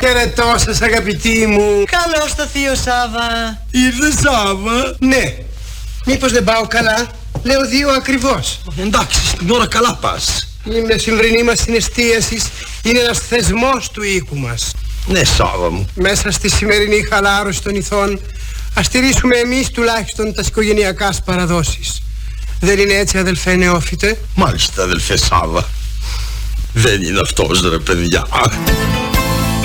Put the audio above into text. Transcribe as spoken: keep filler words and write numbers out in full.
Χαιρετώ σας αγαπητοί μου. Καλώς το θείο Σάβα. Ήρθε Σάβα? Ναι. Μήπως δεν πάω καλά? Λέω δύο ακριβώς. Εντάξει, στην ώρα καλά πας. Η μεσημβρινή μας συναισθίαση είναι ένας θεσμός του οίκου μας. Ναι Σάβα μου. Μέσα στη σημερινή χαλάρωση των ηθών ας τηρήσουμε εμείς τουλάχιστον τα οικογενειακά παραδόσεις. Δεν είναι έτσι αδελφέ νεόφυτε? Μάλιστα αδελφέ Σάβα. Δεν είναι αυτός ρε παιδιά.